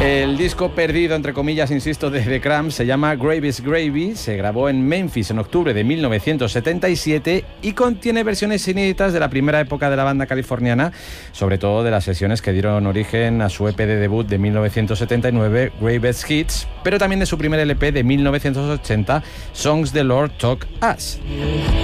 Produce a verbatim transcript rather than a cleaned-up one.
El disco perdido, entre comillas, insisto, de The Cramps se llama Gravy is Gravy, se grabó en Memphis en octubre de mil novecientos setenta y siete y contiene versiones inéditas de la primera época de la banda californiana, sobre todo de las sesiones que dieron origen a su E P de debut de mil novecientos setenta y nueve, Greatest Hits, pero también de su primer L P de mil novecientos ochenta, Songs the Lord Taught Us.